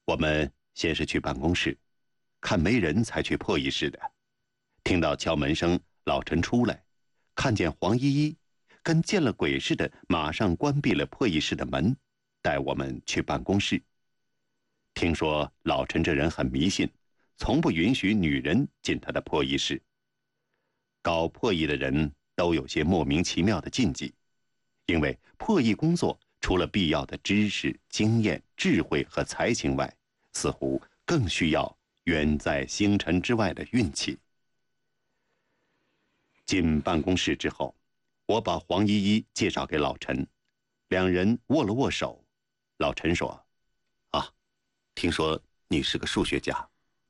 我们先是去办公室，看没人才去破译室的。听到敲门声，老陈出来，看见黄依依，跟见了鬼似的，马上关闭了破译室的门，带我们去办公室。听说老陈这人很迷信，从不允许女人进他的破译室。搞破译的人都有些莫名其妙的禁忌，因为破译工作除了必要的知识、经验、智慧和才情外，似乎更需要远在星辰之外的运气。进办公室之后，我把黄依依介绍给老陈，两人握了握手。老陈说：“啊，听说你是个数学家。”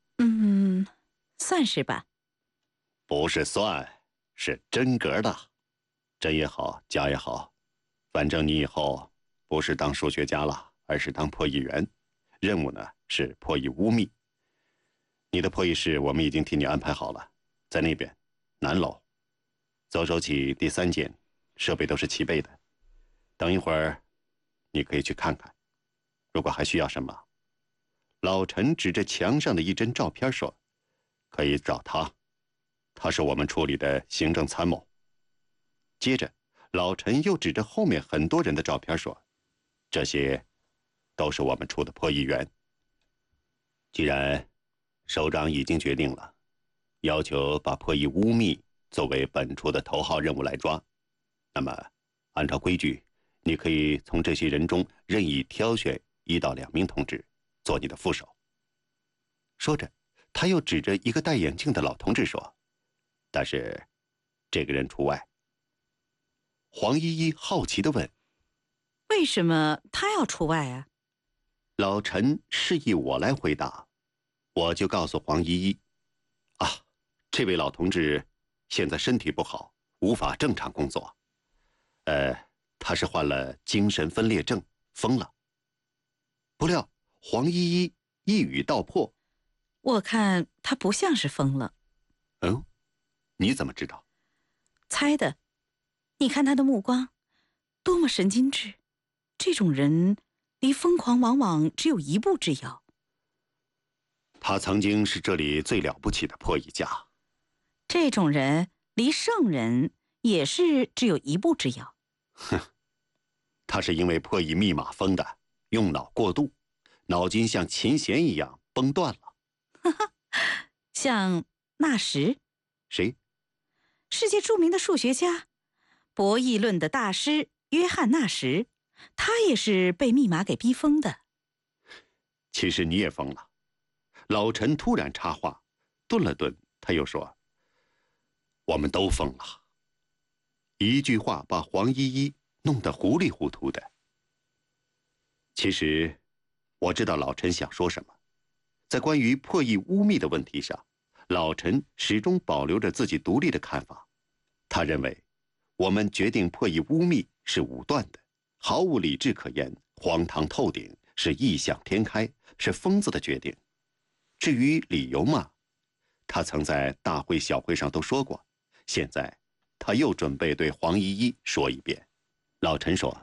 算是吧。 不是算，是真格的。真也好，假也好，反正你以后不是当数学家了，而是当破译员。任务呢是破译巫秘。你的破译室我们已经替你安排好了，在那边，南楼。左手起第3间，设备都是齐备的。等一会儿，你可以去看看。如果还需要什么，老陈指着墙上的一张照片说：“可以找他，他是我们处理的行政参谋。”接着，老陈又指着后面很多人的照片说：“这些都是我们处的破译员。既然首长已经决定了，要求把破译巫秘作为本处的头号任务来抓，那么按照规矩，你可以从这些人中任意挑选1到2名同志做你的副手。”说着，他又指着一个戴眼镜的老同志说：“但是这个人除外。”黄依依好奇地问：“ 为什么他要除外啊？” 老陈示意我来回答，我就告诉黄依依：“啊，这位老同志现在身体不好，无法正常工作。他是患了精神分裂症，疯了。”不料黄依依一语道破：“ 我看他不像是疯了。”“ 嗯，你怎么知道？”“ 猜的。你看他的目光，多么神经质！这种人离疯狂往往只有1步之遥。”“ 他曾经是这里最了不起的破译家。”“ 这种人离圣人也是只有1步之遥。”“ 哼，他是因为破译密码疯的，用脑过度，脑筋像琴弦一样崩断了。”“ 哈哈，像纳什。”“ 谁？”“ 世界著名的数学家，博弈论的大师约翰纳什，他也是被密码给逼疯的。”“ 其实你也疯了。”老陈突然插话，顿了顿，他又说：“我们都疯了。”一句话把黄依依弄得糊里糊涂的。其实我知道老陈想说什么，在关于破译巫秘的问题上，老陈始终保留着自己独立的看法。他认为我们决定破译巫秘是武断的，毫无理智可言，荒唐透顶，是异想天开，是疯子的决定。至于理由嘛，他曾在大会小会上都说过，现在他又准备对黄依依说一遍。老陈说：“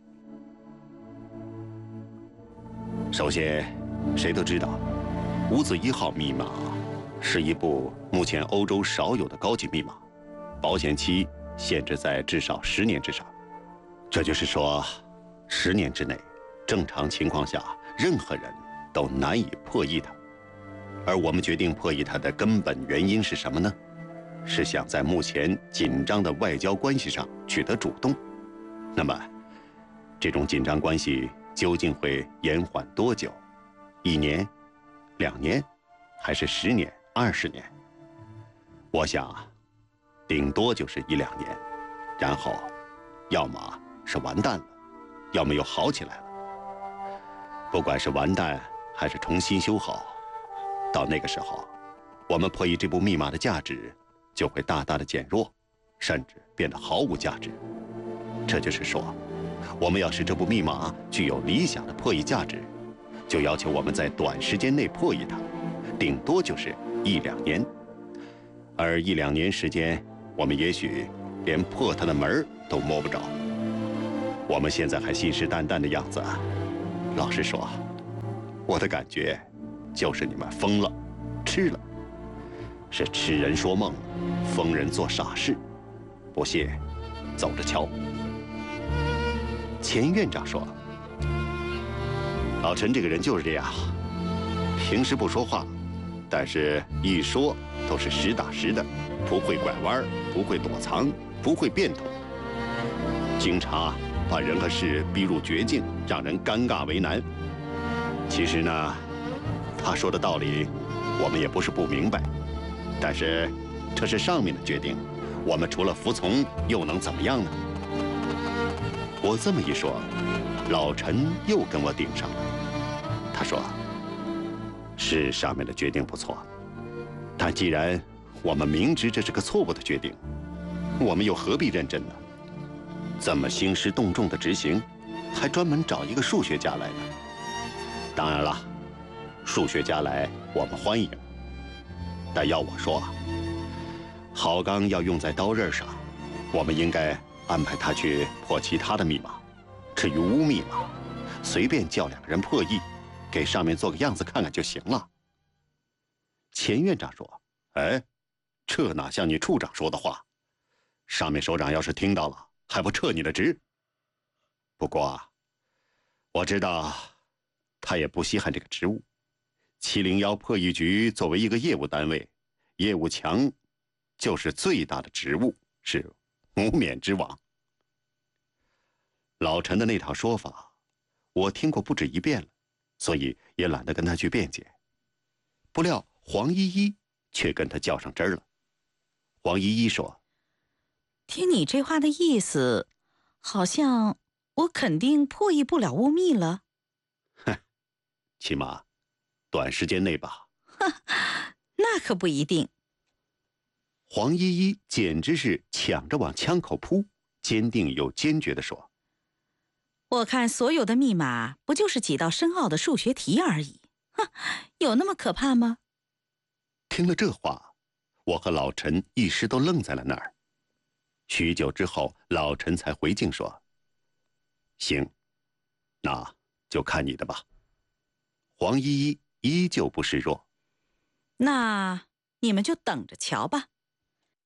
首先，谁都知道，五子1号密码是一部目前欧洲少有的高级密码，保险期限制在至少10年之上。这就是说，10年之内，正常情况下，任何人都难以破译它。而我们决定破译它的根本原因是什么呢？是想在目前紧张的外交关系上取得主动。那么，这种紧张关系究竟会延缓多久？1年、2年，还是10年、20年？我想，顶多就是1、2年，然后，要么是完蛋了，要么又好起来了。不管是完蛋还是重新修好，到那个时候，我们破译这部密码的价值就会大大的减弱，甚至变得毫无价值。这就是说，我们要使这部密码具有理想的破译价值，就要求我们在短时间内破译它，顶多就是1、2年。而1、2年时间，我们也许连破它的门都摸不着。我们现在还信誓旦旦的样子，老实说， 我的感觉就是你们疯了，痴了，是痴人说梦，疯人做傻事。不信，走着瞧。钱院长说：“老陈这个人就是这样，平时不说话，但是一说都是实打实的，不会拐弯，不会躲藏，不会变通，经常把人和事逼入绝境，让人尴尬为难。其实呢，他说的道理，我们也不是不明白，但是这是上面的决定，我们除了服从，又能怎么样呢？”我这么一说，老陈又跟我顶上了。他说：“是上面的决定不错，但既然我们明知这是个错误的决定，我们又何必认真呢？这么兴师动众的执行，还专门找一个数学家来呢。当然了，数学家来我们欢迎，但要我说，好钢要用在刀刃上，我们应该安排他去破其他的密码。至于污密码，随便叫2个人破译，给上面做个样子看看就行了。”钱院长说：“哎，这哪像你处长说的话？上面首长要是听到了，还不撤你的职？不过啊，我知道他也不稀罕这个职务。701破译局作为一个业务单位，业务强就是最大的职务，是无冕之王。”老陈的那套说法，我听过不止一遍了，所以也懒得跟他去辩解。不料黄依依却跟他较上真儿了。黄依依说：“ 听你这话的意思，好像我肯定破译不了污密了。”“ 哼，起码短时间内吧。”“ 那可不一定。” 黄依依简直是抢着往枪口扑，坚定又坚决地说：“ 我看所有的密码不就是几道深奥的数学题而已，哼，有那么可怕吗？” 听了这话，我和老陈一时都愣在了那儿。许久之后，老陈才回敬说：“行，那就看你的吧。”黄依依依旧不示弱。 “那你们就等着瞧吧。”